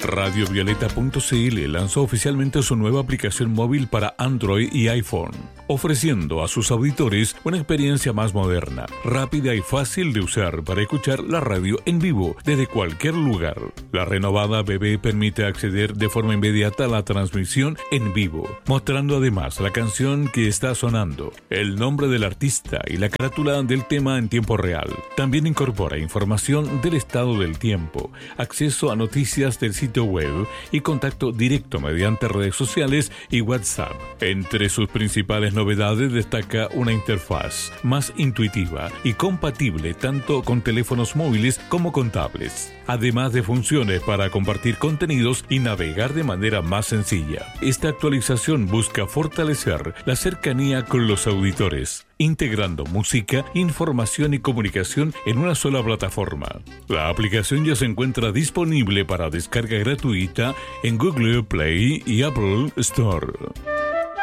Radiovioleta.cl lanzó oficialmente su nueva aplicación móvil para Android y iPhone, ofreciendo a sus auditores una experiencia más moderna, rápida y fácil de usar para escuchar la radio en vivo desde cualquier lugar. La renovada BB permite acceder de forma inmediata a la transmisión en vivo, mostrando además la canción que está sonando, el nombre del artista y la carátula del tema en tiempo real. También incorpora información del estado del tiempo, acceso a noticias del sitio web y contacto directo mediante redes sociales y WhatsApp. Entre sus principales novedades destaca una interfaz más intuitiva y compatible tanto con teléfonos móviles como con tablets, además de funciones para compartir contenidos y navegar de manera más sencilla. Esta actualización busca fortalecer la cercanía con los auditores, integrando música, información y comunicación en una sola plataforma. La aplicación ya se encuentra disponible para descarga gratuita en Google Play y Apple Store.